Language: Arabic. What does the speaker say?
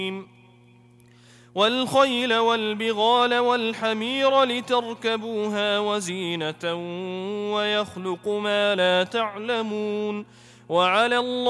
والخيل والبغال والحمير لتركبوها وزينة ويخلق ما لا تعلمون وعلى الله